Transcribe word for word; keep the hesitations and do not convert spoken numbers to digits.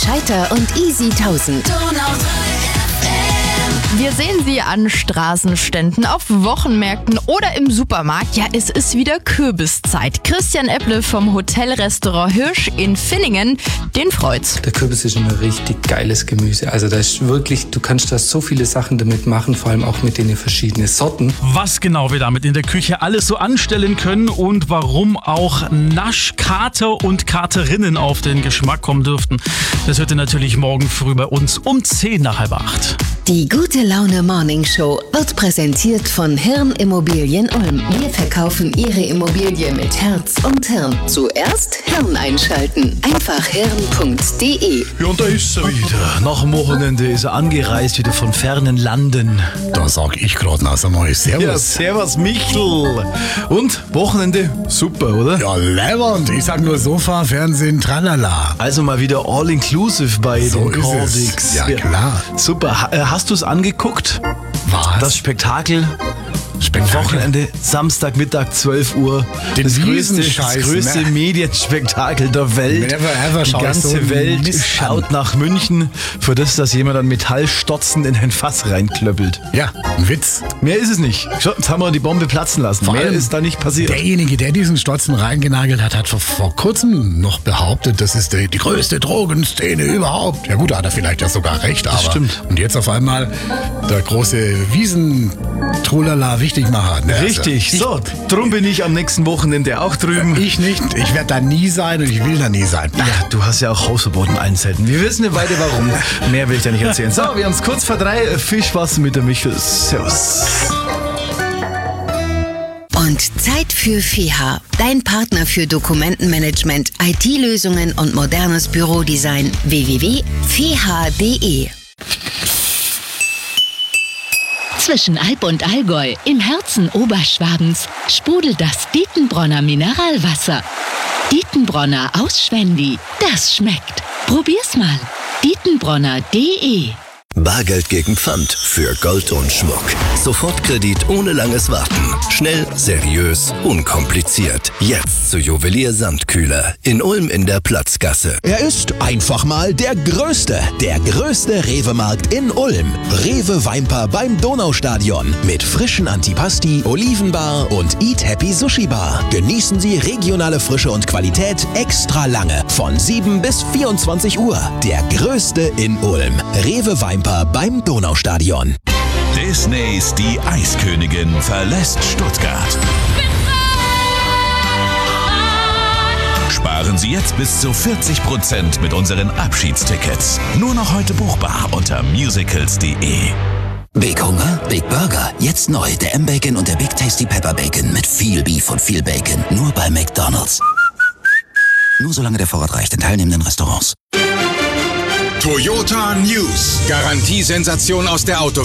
Scheiter und Easy tausend. Wir sehen sie an Straßenständen, auf Wochenmärkten oder im Supermarkt. Ja, es ist wieder Kürbiszeit. Christian Epple vom Hotelrestaurant Hirsch in Finningen, den freut's. Der Kürbis ist ein richtig geiles Gemüse. Also da ist wirklich, du kannst da so viele Sachen damit machen, vor allem auch mit den verschiedenen Sorten. Was genau wir damit in der Küche alles so anstellen können und warum auch Naschkater und Katerinnen auf den Geschmack kommen dürften, das hört ihr natürlich morgen früh bei uns um zehn nach halb acht. Die Gute Laune Morning Show wird präsentiert von Hirn Immobilien Ulm. Wir verkaufen Ihre Immobilie mit Herz und Hirn. Zuerst Hirn einschalten. Einfach hirn punkt de. Ja, und da ist er wieder. Nach dem Wochenende ist er angereist, wieder von fernen Landen. Da sag ich gerade noch einmal Servus. Ja, servus Michel. Und, Wochenende? Super, oder? Ja, leibend. Ich sag nur Sofa, Fernsehen, tralala. Also mal wieder all-inclusive bei So den ist Cordix. es. Ja, klar. Super. Ha- Hast du es angeguckt? Was? Das Spektakel? Spektakel? Wochenende, Samstagmittag, zwölf Uhr. Den das größte, das Riesenscheiß, größte ne? Medienspektakel der Welt. Never ever Die schau ich ganze so einen Welt Mist schaut an. nach München, für das, dass jemand ein Metallstotzen in ein Fass reinklöppelt. Ja, ein Witz. Mehr ist es nicht. Schau, jetzt haben wir die Bombe platzen lassen. Vor Mehr allem ist da nicht passiert. Derjenige, der diesen Stotzen reingenagelt hat, hat vor, vor kurzem noch behauptet, das ist die, die größte Drogenszene überhaupt. Ja gut, da hat er vielleicht ja sogar recht, aber... stimmt. Und jetzt auf einmal der große Wiesen-Trulala Wichtigmacher. Ne? Richtig. Also, So, drum bin ich am nächsten Wochenende auch drüben. Ich nicht. Ich werde da nie sein und ich will da nie sein. Ja, du hast ja auch Hausverboten einzelten. Wir wissen ja beide warum. Mehr will ich da nicht erzählen. So, wir haben es kurz vor drei. Viel Spaß mit der Michel. Servus. Und Zeit für F E H, dein Partner für Dokumentenmanagement, I T-Lösungen und modernes Bürodesign. w w w punkt f e h punkt de. Zwischen Alp und Allgäu, im Herzen Oberschwabens, sprudelt das Dietenbronner Mineralwasser. Dietenbronner aus Schwendi, das schmeckt. Probier's mal. Dietenbronner punkt de. Bargeld gegen Pfand für Gold und Schmuck. Sofortkredit ohne langes Warten. Schnell, seriös, unkompliziert. Jetzt zu Juwelier Sandkühler in Ulm in der Platzgasse. Er ist einfach mal der Größte. Der größte Rewe-Markt in Ulm. Rewe Weimper beim Donaustadion. Mit frischen Antipasti, Olivenbar und Eat Happy Sushi Bar. Genießen Sie regionale Frische und Qualität extra lange. Von sieben bis vierundzwanzig Uhr. Der Größte in Ulm. Rewe Weimper beim Donaustadion. Disneys Die Eiskönigin verlässt Stuttgart. Sparen Sie jetzt bis zu vierzig Prozent mit unseren Abschiedstickets. Nur noch heute buchbar unter musicals punkt de. Big Hunger? Big Burger. Jetzt neu. Der M-Bacon und der Big Tasty Pepper Bacon mit viel Beef und viel Bacon. Nur bei McDonald's. Nur solange der Vorrat reicht in teilnehmenden Restaurants. Toyota News. Garantiesensation aus der Auto.